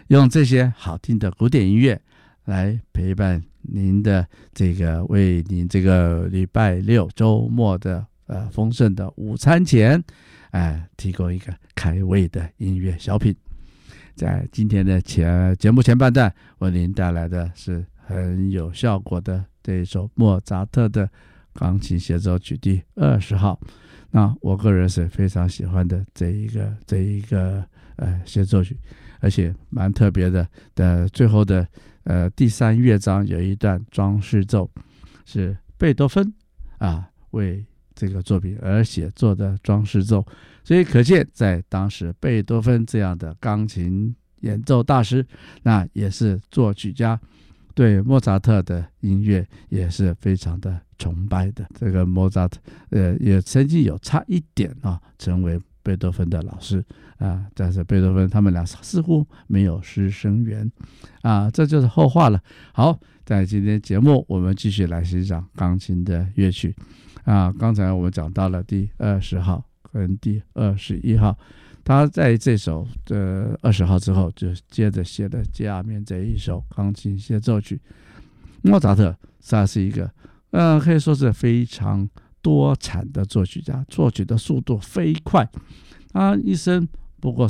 用这些好听的古典音乐来陪伴您的为您这个礼拜六周末的丰盛的午餐前，提供一个开胃的音乐小品。在今天的节目前半段，为您带来的是很有效果的这一首莫扎特的钢琴协奏曲第20号。那我个人是非常喜欢的这一个协奏曲，而且蛮特别的最后的第3乐章有一段装饰奏，是贝多芬为这个作品而写作的装饰奏，所以可见在当时贝多芬这样的钢琴演奏大师，那也是作曲家，对莫扎特的音乐也是非常的崇拜的。这个莫扎特也曾经有差一点成为贝多芬的老师但是贝多芬他们俩似乎没有师生缘这就是后话了。好，在今天节目我们继续来欣赏钢琴的乐曲刚才我们讲到了第20号跟第21号，他在这首20号之后就接着写了下面这一首钢琴协奏曲。莫扎特他是一个可以说是非常多产的作曲家，作曲的速度飞快，他一生不过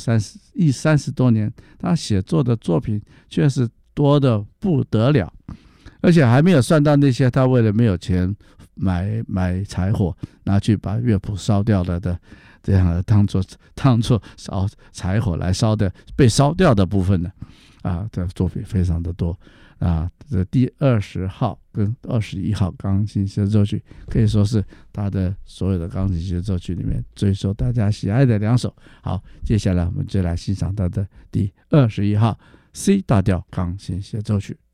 30多年，他写作的作品却是多的不得了，而且还没有算到那些他为了没有钱买柴火拿去把乐谱烧掉了的这样的当作烧柴火来烧的被烧掉的部分呢的作品非常的多这第20号跟21号钢琴协奏曲可以说是他的所有的钢琴协奏曲里面最受大家喜爱的2首。好，接下来我们就来欣赏他的第21号 C 大调钢琴协奏曲。